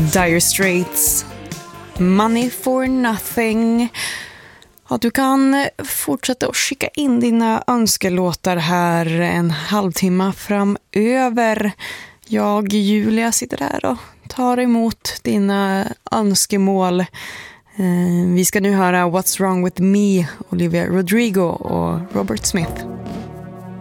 Dire Straits, Money for Nothing. Ja, du kan fortsätta att skicka in dina önskelåtar här en halvtimme framöver. Jag, Julia, sitter här och tar emot dina önskemål. Vi ska nu höra What's Wrong With Me, Olivia Rodrigo och Robert Smith.